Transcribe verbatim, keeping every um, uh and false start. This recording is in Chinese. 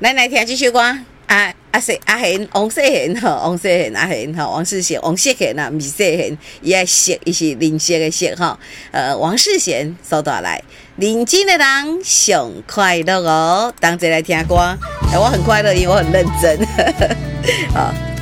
咱来听这首歌。啊啊世阿贤王世贤吼，王世贤阿贤吼，王世贤王世贤啊，毋是世贤，伊爱色，伊是吝啬的色吼。呃，王世贤所带来，认真的人上快乐哦。同齐来听歌，我很快乐，因为我很认真。好。